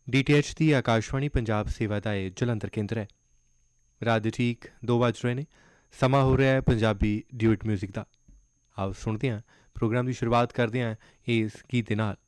DTH ਦੀ ਆਕਾਸ਼ਵਾਣੀ ਪੰਜਾਬ ਸੇਵਾ ਦਾ ਇਹ ਜਲੰਧਰ ਕੇਂਦਰ ਹੈ। ਰਾਤ ਦੇ ਠੀਕ 2 ਵੱਜ ਰਹੇ ਨੇ। ਸਮਾਂ ਹੋ ਰਿਹਾ ਹੈ ਪੰਜਾਬੀ ਡਿਊਟ ਮਿਊਜ਼ਿਕ ਦਾ। ਆਓ ਸੁਣਦੇ ਹਾਂ। ਪ੍ਰੋਗਰਾਮ ਦੀ ਸ਼ੁਰੂਆਤ ਕਰਦੇ ਹਾਂ ਇਸ ਗੀਤ ਦੇ ਨਾਲ।